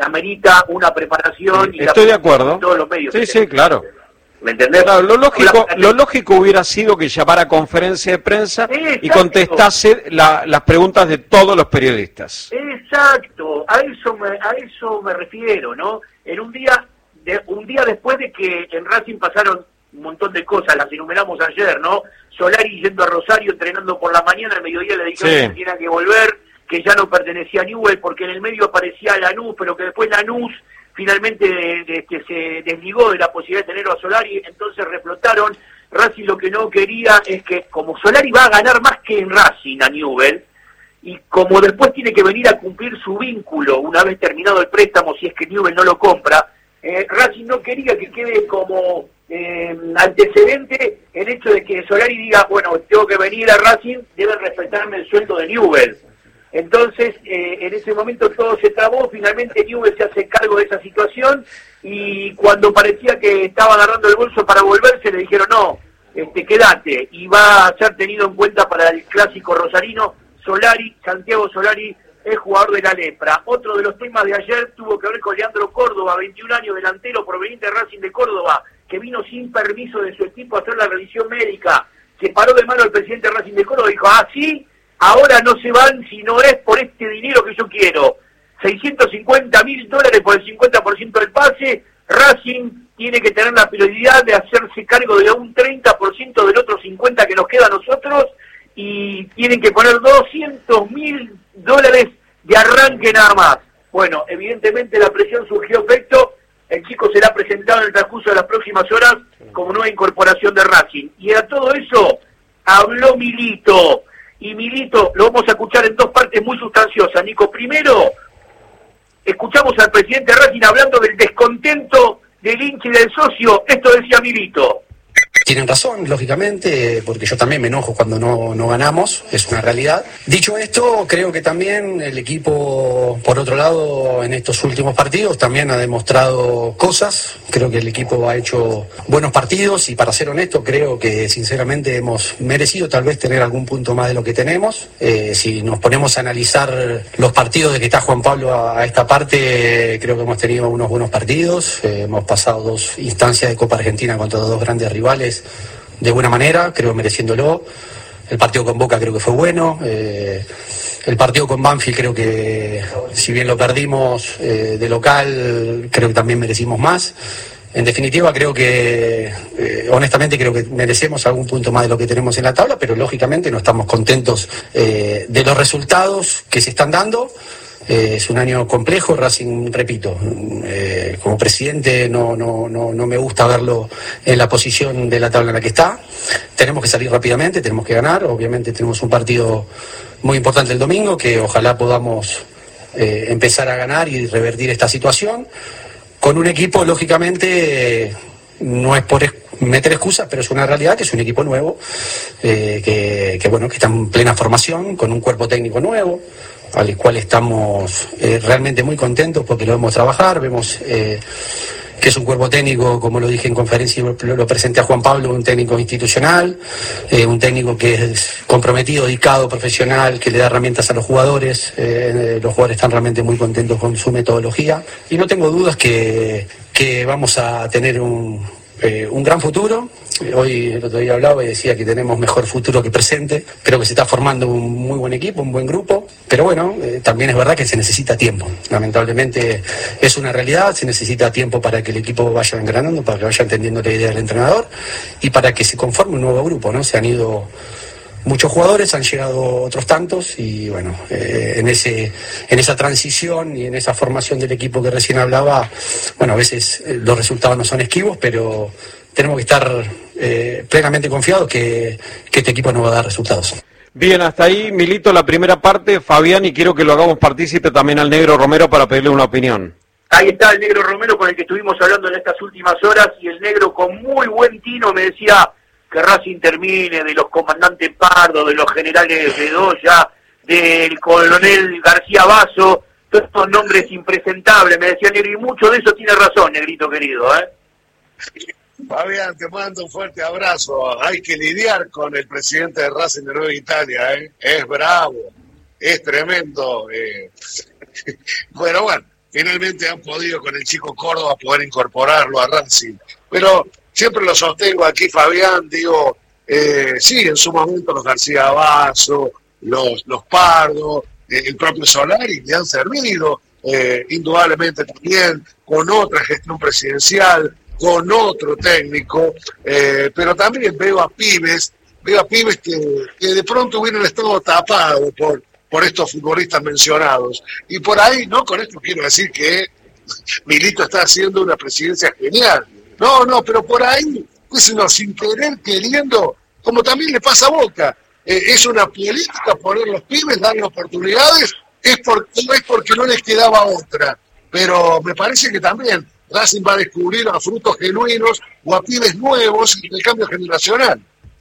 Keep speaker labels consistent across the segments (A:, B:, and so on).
A: amerita una preparación.
B: Sí, estoy de acuerdo.
A: Todos los medios.
B: Sí, claro.
A: ¿Me entendés?
B: Claro, lo lógico hubiera sido que llamara a conferencia de prensa y contestase las preguntas de todos los periodistas.
A: Exacto, a eso me refiero, ¿no? En un día después de que en Racing pasaron un montón de cosas, las enumeramos ayer, ¿no? Solari yendo a Rosario, entrenando por la mañana, al mediodía le dijeron que tenía que volver, que ya no pertenecía a Newell, porque en el medio aparecía Lanús, pero que después Lanús finalmente se desligó de la posibilidad de tenerlo a Solari, entonces reflotaron. Racing lo que no quería es que, como Solari va a ganar más que en Racing a Newell, y como después tiene que venir a cumplir su vínculo una vez terminado el préstamo, si es que Newell no lo compra, Racing no quería que quede como antecedente el hecho de que Solari diga, bueno, tengo que venir a Racing, deben respetarme el sueldo de Newell. Entonces, en ese momento todo se trabó, finalmente Newell se hace cargo de esa situación, y cuando parecía que estaba agarrando el bolso para volverse, le dijeron, no, quédate, y va a ser tenido en cuenta para el clásico rosarino. Santiago Solari es jugador de la Lepra. Otro de los temas de ayer tuvo que ver con Leandro Córdoba, 21 años, delantero proveniente de Racing de Córdoba, que vino sin permiso de su equipo a hacer la revisión médica, que paró de mano al presidente de Racing de Córdoba y dijo, sí, ahora no se van si no es por este dinero que yo quiero. $650.000 por el 50% del pase. Racing tiene que tener la prioridad de hacerse cargo de un 30% del otro 50% que nos queda a nosotros, y tienen que poner $200.000 de arranque nada más. Bueno, evidentemente la presión surgió efecto. El chico será presentado en el transcurso de las próximas horas como nueva incorporación de Racing. Y a todo eso habló Milito. Y Milito lo vamos a escuchar en dos partes muy sustanciosas. Nico, primero escuchamos al presidente de Racing hablando del descontento del hincha y del socio. Esto decía Milito.
C: Tienen razón, lógicamente, porque yo también me enojo cuando no ganamos, es una realidad. Dicho esto, creo que también el equipo, por otro lado, en estos últimos partidos también ha demostrado cosas. Creo que el equipo ha hecho buenos partidos y, para ser honesto, creo que sinceramente hemos merecido tal vez tener algún punto más de lo que tenemos. Si nos ponemos a analizar los partidos de que está Juan Pablo a esta parte, creo que hemos tenido unos buenos partidos. Hemos pasado 2 instancias de Copa Argentina contra 2 grandes rivales de buena manera, creo mereciéndolo. El partido con Boca creo que fue bueno. El partido con Banfield creo que, si bien lo perdimos de local, creo que también merecimos más. En definitiva, creo que, honestamente, creo que merecemos algún punto más de lo que tenemos en la tabla, pero lógicamente no estamos contentos de los resultados que se están dando. Es un año complejo. Racing, repito, como presidente no me gusta verlo en la posición de la tabla en la que está. Tenemos que salir rápidamente, tenemos que ganar. Obviamente tenemos un partido muy importante el domingo, que ojalá podamos empezar a ganar y revertir esta situación, con un equipo, lógicamente, no es por meter excusas, pero es una realidad que es un equipo nuevo, que está en plena formación, con un cuerpo técnico nuevo, al cual estamos realmente muy contentos porque lo vemos trabajar. Vemos que es un cuerpo técnico, como lo dije en conferencia y lo presenté a Juan Pablo, un técnico institucional, un técnico que es comprometido, dedicado, profesional, que le da herramientas a los jugadores. Los jugadores están realmente muy contentos con su metodología y no tengo dudas que vamos a tener un gran futuro. Hoy, el otro día hablaba y decía que tenemos mejor futuro que presente. Creo que se está formando un muy buen equipo, un buen grupo, pero bueno, también es verdad que se necesita tiempo. Lamentablemente es una realidad, se necesita tiempo para que el equipo vaya engranando, para que vaya entendiendo la idea del entrenador y para que se conforme un nuevo grupo, ¿no? Se han ido muchos jugadores, han llegado otros tantos y bueno, en esa transición y en esa formación del equipo que recién hablaba, bueno, a veces los resultados no son esquivos, pero tenemos que estar plenamente confiados que este equipo no va a dar resultados.
B: Bien, hasta ahí, Milito, la primera parte. Fabián, y quiero que lo hagamos partícipe también al Negro Romero para pedirle una opinión.
A: Ahí está el Negro Romero, con el que estuvimos hablando en estas últimas horas, y el Negro, con muy buen tino, me decía que Racing termine de los comandantes Pardo, de los generales Bedoya, del coronel García Basso, todos estos nombres impresentables. Me decía Negro, y mucho de eso tiene razón, Negrito querido,
D: Fabián, te mando un fuerte abrazo. Hay que lidiar con el presidente de Racing de Nueva Italia, Es bravo, es tremendo. Bueno, finalmente han podido con el chico Córdoba poder incorporarlo a Racing. Pero siempre lo sostengo aquí, Fabián, digo, sí, en su momento los García Basso, los Pardo, el propio Solari le han servido, indudablemente también con otra gestión presidencial, con otro técnico, pero también veo a pibes que de pronto hubieran estado tapados por estos futbolistas mencionados. Y por ahí, no con esto quiero decir que Milito está haciendo una presidencia genial. No, pero por ahí, pues uno sin querer, queriendo, como también le pasa a Boca, es una política poner los pibes, darle oportunidades, es porque no les quedaba otra. Pero me parece que también Racing va a descubrir a frutos genuinos o a pibes nuevos en el cambio generacional.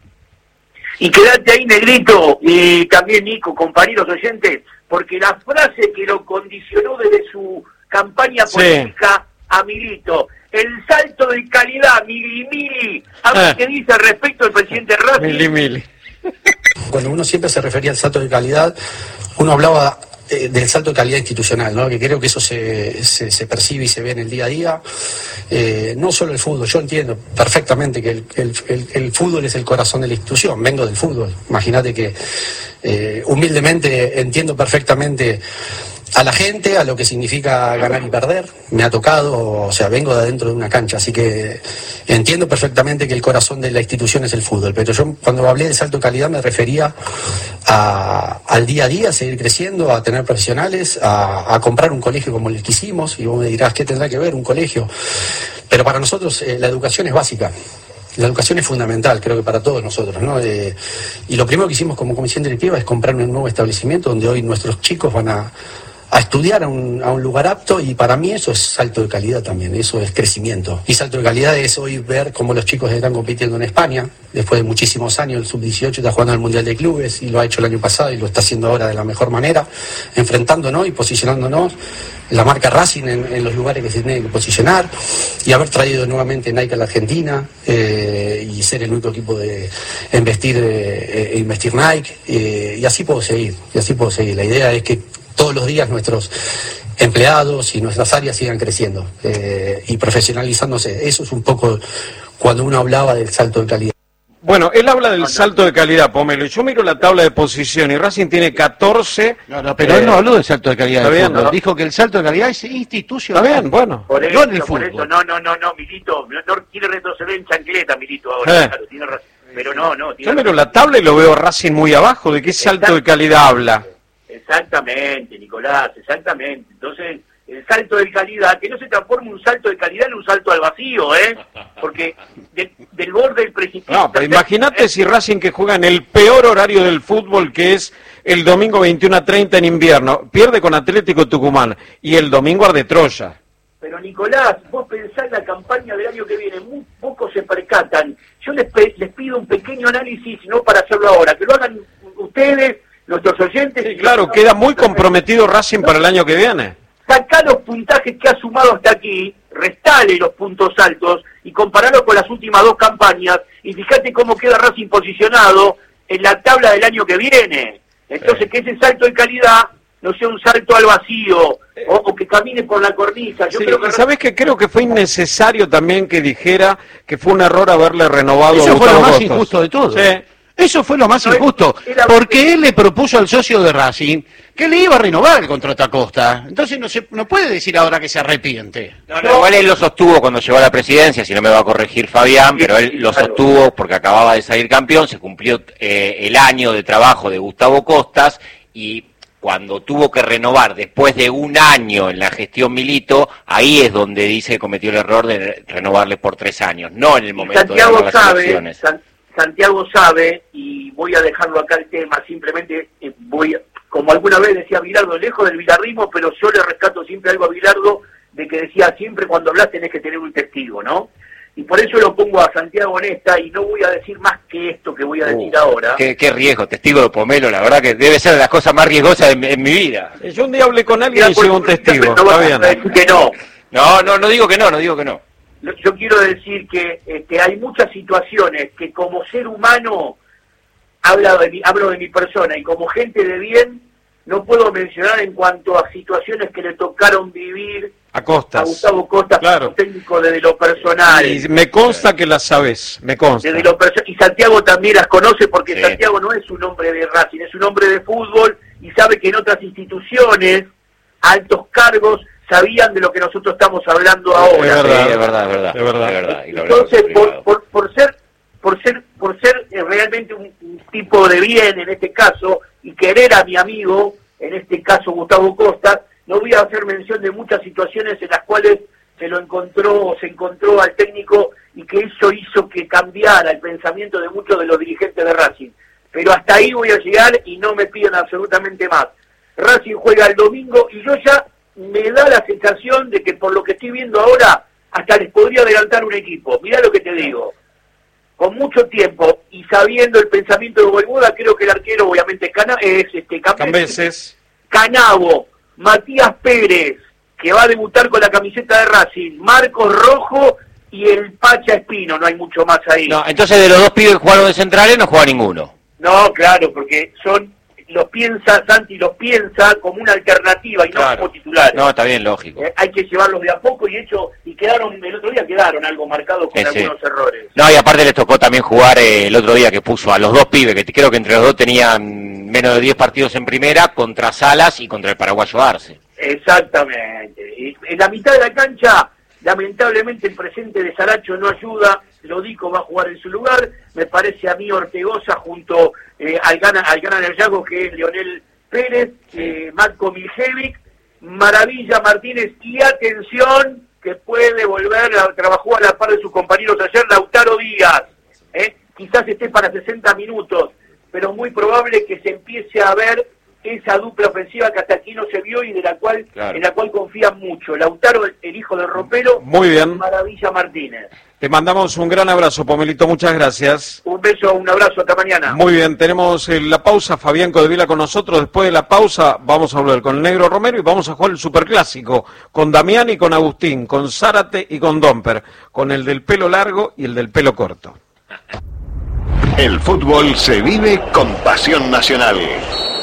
A: Y quédate ahí, Negrito, y también Nico, compañeros oyentes, porque la frase que lo condicionó desde su campaña política a Milito, el salto de calidad, mili, a ver qué dice al respecto el presidente Racing.
B: Mili.
C: Cuando uno siempre se refería al salto de calidad, uno hablaba del salto de calidad institucional, ¿no? Que creo que eso se percibe y se ve en el día a día. No solo el fútbol, yo entiendo perfectamente que el fútbol es el corazón de la institución, vengo del fútbol, imagínate que humildemente entiendo perfectamente a la gente, a lo que significa ganar y perder, me ha tocado, o sea, vengo de adentro de una cancha, así que entiendo perfectamente que el corazón de la institución es el fútbol, pero yo cuando hablé de salto de calidad me refería al día a día, a seguir creciendo, a tener profesionales, a comprar un colegio como el que hicimos, y vos me dirás, ¿qué tendrá que ver un colegio? Pero para nosotros la educación es básica. La educación es fundamental, creo que para todos nosotros, ¿no? Y lo primero que hicimos como comisión directiva es comprar un nuevo establecimiento donde hoy nuestros chicos van a estudiar a un lugar apto, y para mí eso es salto de calidad también, eso es crecimiento. Y salto de calidad es hoy ver cómo los chicos están compitiendo en España, después de muchísimos años, el Sub-18 está jugando al Mundial de Clubes, y lo ha hecho el año pasado y lo está haciendo ahora de la mejor manera, enfrentándonos y posicionándonos la marca Racing en los lugares que se tienen que posicionar, y haber traído nuevamente Nike a la Argentina, y ser el único equipo en investir Nike, y así puedo seguir. La idea es que todos los días nuestros empleados y nuestras áreas sigan creciendo y profesionalizándose. Eso es un poco cuando uno hablaba del salto de calidad.
B: Bueno, él habla del salto de calidad, Pomelo. Yo miro la tabla de posición y Racing tiene 14.
E: No, pero él no habló del salto de calidad del fútbol.
B: ¿No?
E: Dijo que el salto de calidad es institucional.
B: Está bien, bueno.
A: Por eso,
E: en el fútbol.
A: No, Milito, no quiere retroceder en chancleta, Milito, ahora. Claro, tiene razón. Pero no.
B: Yo miro la tabla y lo veo Racing muy abajo. ¿De qué salto de calidad habla?
A: Exactamente, Nicolás, exactamente. Entonces, el salto de calidad, que no se transforme un salto de calidad en un salto al vacío, porque del borde del precipicio...
B: No, pero imagínate si Racing, que juega en el peor horario del fútbol, que es el domingo 21:30 en invierno, pierde con Atlético Tucumán, y el domingo arde Troya.
A: Pero Nicolás, vos pensás en la campaña del año que viene, muy pocos se percatan. Yo les pido un pequeño análisis, no para hacerlo ahora, que lo hagan ustedes, nuestros oyentes...
B: Sí, claro, queda muy comprometido Racing para el año que viene.
A: Sacá los puntajes que ha sumado hasta aquí, restale los puntos altos y compararlo con las últimas dos campañas, y fíjate cómo queda Racing posicionado en la tabla del año que viene. Entonces, que ese salto de calidad no sea un salto al vacío, o que camine por la cornisa. Yo creo que...
B: ¿Sabés qué? Creo que fue innecesario también que dijera que fue un error haberle renovado
E: Eso
B: a
E: fue lo
B: Gustavo
E: más
B: Costas.
E: injusto de todo.
B: Sí.
E: Eso fue lo más injusto, porque él le propuso al socio de Racing que le iba a renovar el contrato a Costa. Entonces no puede decir ahora que se arrepiente.
F: No, igual él lo sostuvo cuando llegó a la presidencia, si no me va a corregir Fabián, pero él lo sostuvo porque acababa de salir campeón, se cumplió el año de trabajo de Gustavo Costas, y cuando tuvo que renovar después de un año en la gestión Milito, ahí es donde dice que cometió el error de renovarle por 3 años, no en el momento de ganar las elecciones.
A: Santiago sabe, y voy a dejarlo acá el tema, simplemente como alguna vez decía Bilardo, lejos del bilardismo, pero yo le rescato siempre algo a Bilardo, de que decía, siempre cuando hablas tenés que tener un testigo, ¿no? Y por eso lo pongo a Santiago en esta, y no voy a decir más que esto que voy a decir ahora.
F: Qué riesgo, testigo de Pomelo, la verdad que debe ser de las cosas más riesgosas en mi vida.
B: Yo un día hablé con alguien y llegó un testigo,
A: no
B: está
A: vas
B: bien.
A: a decir que no.
F: No digo que no.
A: Yo quiero decir que hay muchas situaciones que como ser humano hablo de mi persona, y como gente de bien no puedo mencionar en cuanto a situaciones que le tocaron vivir
B: a Costas.
A: A Gustavo Costas,
B: claro.
A: Técnico desde lo personal.
B: Y me consta que las sabes, me consta.
A: Y Santiago también las conoce porque sí. Santiago no es un hombre de Racing, es un hombre de fútbol y sabe que en otras instituciones, altos cargos, sabían de lo que nosotros estamos hablando ahora.
F: Es verdad.
A: Entonces, por ser realmente un tipo de bien en este caso y querer a mi amigo, en este caso Gustavo Costas, no voy a hacer mención de muchas situaciones en las cuales se encontró al técnico y que eso hizo que cambiara el pensamiento de muchos de los dirigentes de Racing. Pero hasta ahí voy a llegar y no me piden absolutamente más. Racing juega el domingo y yo ya me da la sensación de que por lo que estoy viendo ahora, hasta les podría adelantar un equipo. Mirá lo que te digo. Con mucho tiempo y sabiendo el pensamiento de Voivoda, creo que el arquero obviamente
B: Cambeses,
A: Canavo, Matías Pérez, que va a debutar con la camiseta de Racing, Marcos Rojo y el Pacha Espino, no hay mucho más ahí.
F: No, entonces de los dos pibes que jugaron de centrales no juega ninguno.
A: No, claro, porque Santi los piensa como una alternativa y no como titulares.
F: No, está bien, lógico.
A: Hay que llevarlos de a poco y el otro día quedaron algo marcados con algunos errores.
F: No, y aparte les tocó también jugar el otro día que puso a los dos pibes, que creo que entre los dos tenían menos de 10 partidos en primera, contra Salas y contra el paraguayo Arce.
A: Exactamente. Y en la mitad de la cancha, lamentablemente el presente de Saracho no ayuda. Lodico va a jugar en su lugar. Me parece a mí Ortegoza junto al Gana Neryago, que es Leonel Pérez, Marco Miljevic, Maravilla Martínez y atención, que puede volver a trabajar a la par de sus compañeros ayer, Lautaro Díaz. Quizás esté para 60 minutos, pero muy probable que se empiece a ver esa dupla ofensiva que hasta aquí no se vio y en la cual confían mucho. Lautaro, el hijo del ropero,
B: muy bien.
A: Maravilla Martínez.
B: Te mandamos un gran abrazo, Pomelito, muchas gracias.
A: Un beso, un abrazo, hasta mañana.
B: Muy bien, tenemos la pausa, Fabián Codevila con nosotros. Después de la pausa vamos a hablar con el Negro Romero y vamos a jugar el Superclásico, con Damián y con Agustín, con Zárate y con Domper, con el del pelo largo y el del pelo corto.
G: El fútbol se vive con pasión nacional.